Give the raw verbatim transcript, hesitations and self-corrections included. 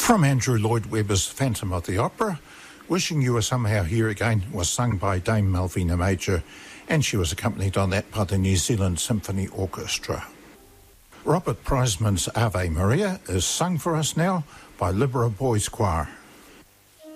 From Andrew Lloyd Webber's Phantom of the Opera, Wishing You Were Somehow Here Again was sung by Dame Malvina Major, and she was accompanied on that by the New Zealand Symphony Orchestra. Robert Priseman's Ave Maria is sung for us now by Libera Boys Choir.